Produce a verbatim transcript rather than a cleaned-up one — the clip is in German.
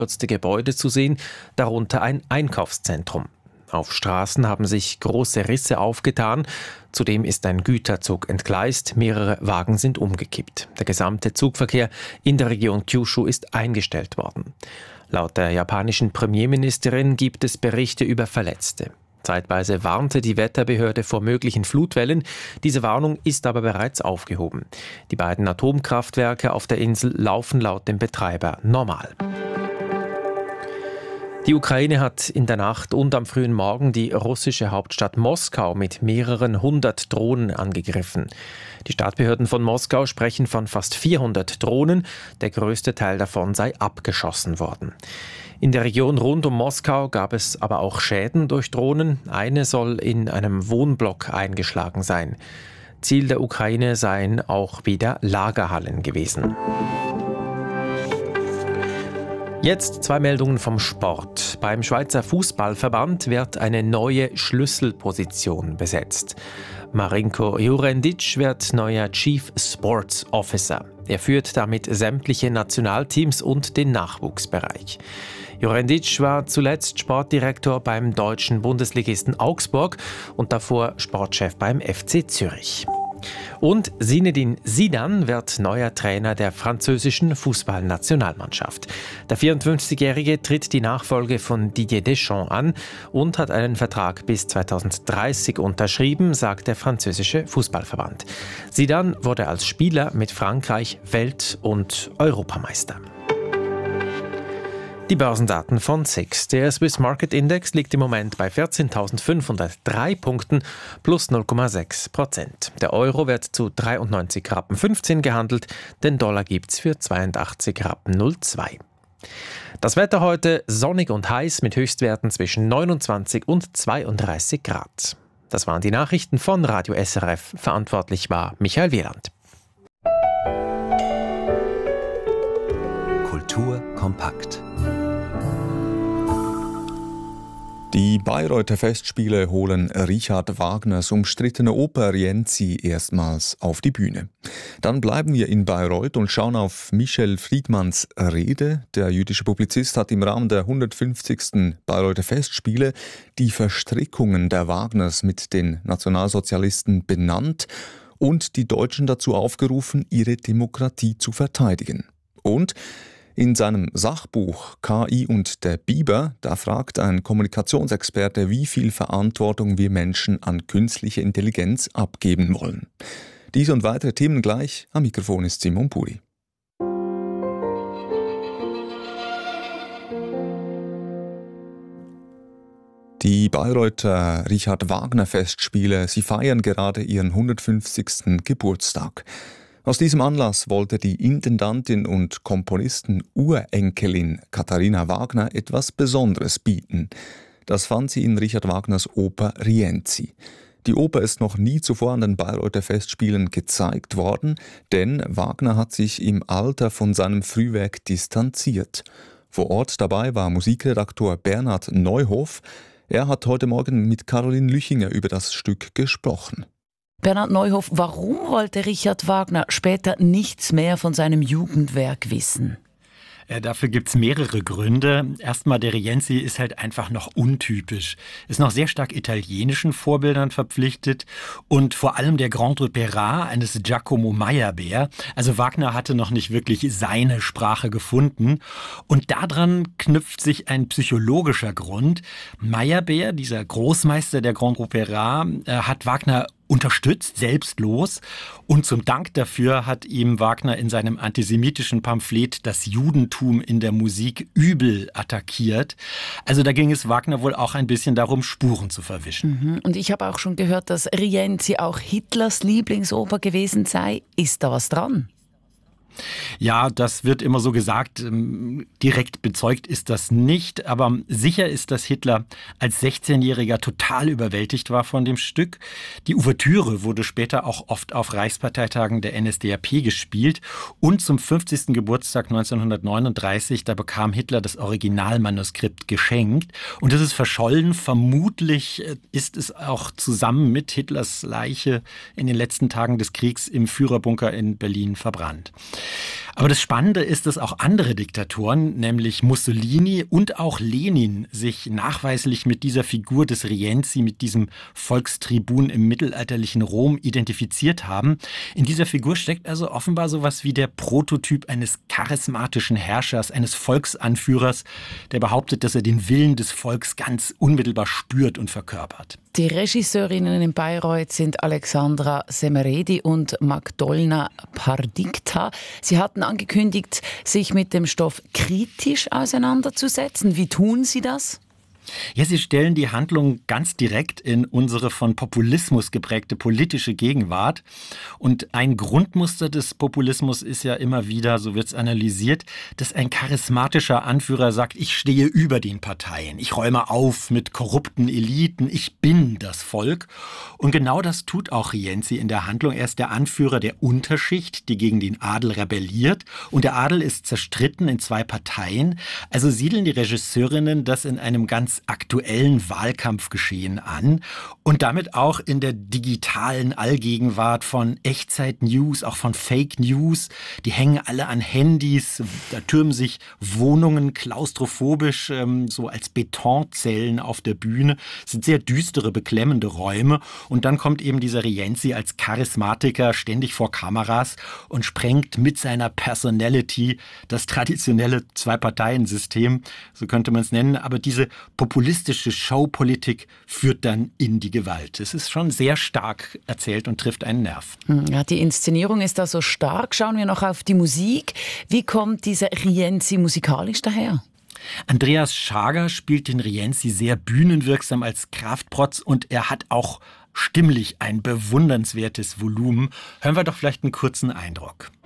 abgestürzte Gebäude zu sehen, darunter ein Einkaufszentrum. Auf Straßen haben sich große Risse aufgetan. Zudem ist ein Güterzug entgleist, mehrere Wagen sind umgekippt. Der gesamte Zugverkehr in der Region Kyushu ist eingestellt worden. Laut der japanischen Premierministerin gibt es Berichte über Verletzte. Zeitweise warnte die Wetterbehörde vor möglichen Flutwellen. Diese Warnung ist aber bereits aufgehoben. Die beiden Atomkraftwerke auf der Insel laufen laut dem Betreiber normal. Die Ukraine hat in der Nacht und am frühen Morgen die russische Hauptstadt Moskau mit mehreren hundert Drohnen angegriffen. Die Stadtbehörden von Moskau sprechen von fast vierhundert Drohnen. Der größte Teil davon sei abgeschossen worden. In der Region rund um Moskau gab es aber auch Schäden durch Drohnen. Eine soll in einem Wohnblock eingeschlagen sein. Ziel der Ukraine seien auch wieder Lagerhallen gewesen. Jetzt zwei Meldungen vom Sport. Beim Schweizer Fußballverband wird eine neue Schlüsselposition besetzt. Marinko Jurendic wird neuer Chief Sports Officer. Er führt damit sämtliche Nationalteams und den Nachwuchsbereich. Jurendic war zuletzt Sportdirektor beim deutschen Bundesligisten Augsburg und davor Sportchef beim F C Zürich. Und Zinedine Zidane wird neuer Trainer der französischen Fußballnationalmannschaft. Der vierundfünfzigjährige tritt die Nachfolge von Didier Deschamps an und hat einen Vertrag bis zweitausenddreißig unterschrieben, sagt der französische Fußballverband. Zidane wurde als Spieler mit Frankreich Welt- und Europameister. Die Börsendaten von S I X. Der Swiss Market Index liegt im Moment bei vierzehntausendfünfhundertdrei Punkten plus null Komma sechs Prozent. Der Euro wird zu dreiundneunzig Rappen fünfzehn gehandelt, den Dollar gibt's für zweiundachtzig Rappen null Komma zwei. Das Wetter heute sonnig und heiß mit Höchstwerten zwischen neunundzwanzig und zweiunddreißig Grad. Das waren die Nachrichten von Radio S R F. Verantwortlich war Michael Wieland. Kultur kompakt. Die Bayreuther Festspiele holen Richard Wagners umstrittene Oper Rienzi erstmals auf die Bühne. Dann bleiben wir in Bayreuth und schauen auf Michel Friedmanns Rede. Der jüdische Publizist hat im Rahmen der hundertfünfzigsten Bayreuther Festspiele die Verstrickungen der Wagners mit den Nationalsozialisten benannt und die Deutschen dazu aufgerufen, ihre Demokratie zu verteidigen. Und in seinem Sachbuch K I und der Biber, da fragt ein Kommunikationsexperte, wie viel Verantwortung wir Menschen an künstliche Intelligenz abgeben wollen. Diese und weitere Themen gleich. Am Mikrofon ist Simon Puri. Die Bayreuther Richard Wagner Festspiele, sie feiern gerade ihren hundertfünfzigsten Geburtstag. Aus diesem Anlass wollte die Intendantin und Komponisten-Urenkelin Katharina Wagner etwas Besonderes bieten. Das fand sie in Richard Wagners Oper Rienzi. Die Oper ist noch nie zuvor an den Bayreuther Festspielen gezeigt worden, denn Wagner hat sich im Alter von seinem Frühwerk distanziert. Vor Ort dabei war Musikredaktor Bernhard Neuhoff. Er hat heute Morgen mit Caroline Lüchinger über das Stück gesprochen. Bernhard Neuhoff, warum wollte Richard Wagner später nichts mehr von seinem Jugendwerk wissen? Dafür gibt's mehrere Gründe. Erstmal, der Rienzi ist halt einfach noch untypisch. Ist noch sehr stark italienischen Vorbildern verpflichtet und vor allem der Grand Opéra eines Giacomo Meyerbeer. Also Wagner hatte noch nicht wirklich seine Sprache gefunden. Und daran knüpft sich ein psychologischer Grund. Meyerbeer, dieser Großmeister der Grand Opéra, hat Wagner unterstützt, selbstlos. Und zum Dank dafür hat ihm Wagner in seinem antisemitischen Pamphlet das Judentum in der Musik übel attackiert. Also da ging es Wagner wohl auch ein bisschen darum, Spuren zu verwischen. Und ich habe auch schon gehört, dass Rienzi auch Hitlers Lieblingsoper gewesen sei. Ist da was dran? Ja, das wird immer so gesagt. Direkt bezeugt ist das nicht. Aber sicher ist, dass Hitler als sechzehnjähriger total überwältigt war von dem Stück. Die Ouvertüre wurde später auch oft auf Reichsparteitagen der N S D A P gespielt. Und zum fünfzigsten Geburtstag neunzehnhundertneununddreißig, da bekam Hitler das Originalmanuskript geschenkt. Und das ist verschollen. Vermutlich ist es auch zusammen mit Hitlers Leiche in den letzten Tagen des Kriegs im Führerbunker in Berlin verbrannt. Aber das Spannende ist, dass auch andere Diktatoren, nämlich Mussolini und auch Lenin, sich nachweislich mit dieser Figur des Rienzi, mit diesem Volkstribun im mittelalterlichen Rom identifiziert haben. In dieser Figur steckt also offenbar sowas wie der Prototyp eines charismatischen Herrschers, eines Volksanführers, der behauptet, dass er den Willen des Volks ganz unmittelbar spürt und verkörpert. Die Regisseurinnen in Bayreuth sind Alexandra Semeredi und Magdolna Pardikta. Sie hatten angekündigt, sich mit dem Stoff kritisch auseinanderzusetzen. Wie tun Sie das? Ja, sie stellen die Handlung ganz direkt in unsere von Populismus geprägte politische Gegenwart. Und ein Grundmuster des Populismus ist ja immer wieder, so wird es analysiert, dass ein charismatischer Anführer sagt, ich stehe über den Parteien, ich räume auf mit korrupten Eliten, ich bin das Volk. Und genau das tut auch Rienzi in der Handlung. Er ist der Anführer der Unterschicht, die gegen den Adel rebelliert. Und der Adel ist zerstritten in zwei Parteien. Also siedeln die Regisseurinnen das in einem ganz aktuellen Wahlkampfgeschehen an und damit auch in der digitalen Allgegenwart von Echtzeit-News, auch von Fake News. Die hängen alle an Handys, da türmen sich Wohnungen klaustrophobisch ähm, so als Betonzellen auf der Bühne. Es sind sehr düstere, beklemmende Räume und dann kommt eben dieser Rienzi als Charismatiker ständig vor Kameras und sprengt mit seiner Personality das traditionelle Zwei-Parteien-System, so könnte man es nennen, aber diese populistische Showpolitik führt dann in die Gewalt. Es ist schon sehr stark erzählt und trifft einen Nerv. Ja, die Inszenierung ist da so stark. Schauen wir noch auf die Musik. Wie kommt dieser Rienzi musikalisch daher? Andreas Schager spielt den Rienzi sehr bühnenwirksam als Kraftprotz und er hat auch stimmlich ein bewundernswertes Volumen. Hören wir doch vielleicht einen kurzen Eindruck.